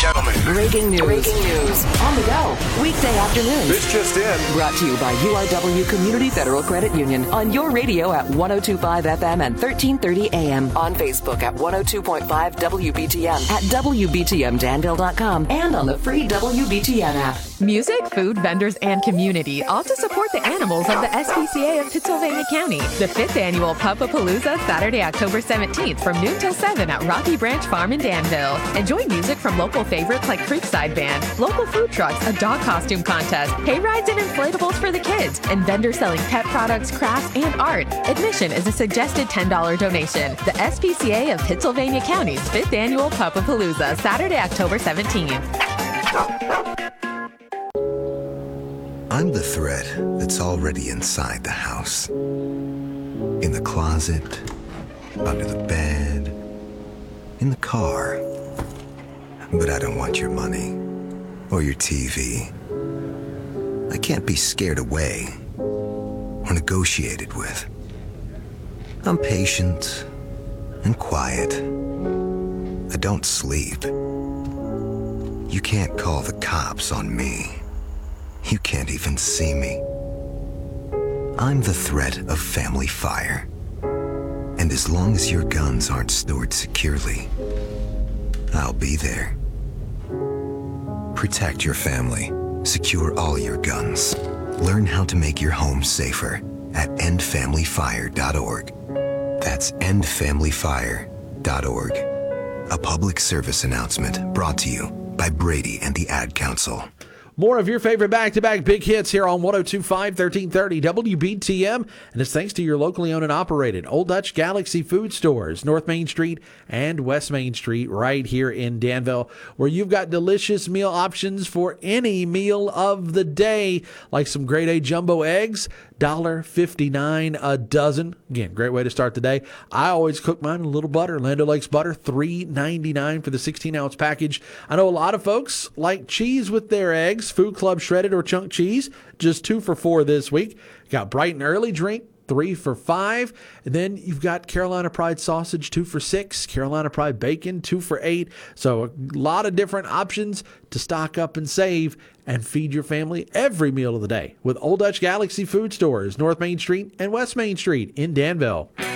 gentlemen. Breaking news. On the go. Weekday afternoons. This just in. Brought to you by URW Community Federal Credit Union. On your radio at 102.5 FM and 1330 AM. On Facebook at 102.5 WBTM. At WBTMDanville.com. And on the free WBTM app. Music, food, vendors, and community, all to support the animals of the SPCA of Pittsylvania County. The 5th annual Puppapalooza, Saturday, October 17th from noon till 7 at Rocky Branch Farm in Danville. Enjoy music from local favorites like Creekside Band, local food trucks, a dog costume contest, hay rides and inflatables for the kids, and vendors selling pet products, crafts, and art. Admission is a suggested $10 donation. The SPCA of Pittsylvania County's 5th annual Puppapalooza, Saturday, October 17th. I'm the threat that's already inside the house. In the closet, under the bed, in the car. But I don't want your money or your TV. I can't be scared away or negotiated with. I'm patient and quiet. I don't sleep. You can't call the cops on me. You can't even see me. I'm the threat of family fire. And as long as your guns aren't stored securely, I'll be there. Protect your family. Secure all your guns. Learn how to make your home safer at endfamilyfire.org. That's endfamilyfire.org. A public service announcement brought to you by Brady and the Ad Council. More of your favorite back-to-back big hits here on 102.5, 1330 WBTM. And it's thanks to your locally owned and operated Old Dutch Galaxy Food Stores, North Main Street and West Main Street right here in Danville, where you've got delicious meal options for any meal of the day, like some grade A jumbo eggs, $1.59 a dozen. Again, great way to start the day. I always cook mine in a little butter. Land O'Lakes butter, $3.99 for the 16-ounce package. I know a lot of folks like cheese with their eggs. Food Club shredded or chunk cheese, just 2 for $4 this week. Got Bright and Early drink, 3 for $5. And then you've got Carolina Pride sausage, 2 for $6. Carolina Pride bacon, 2 for $8. So a lot of different options to stock up and save and feed your family every meal of the day with Old Dutch Galaxy Food Stores, North Main Street and West Main Street in Danville.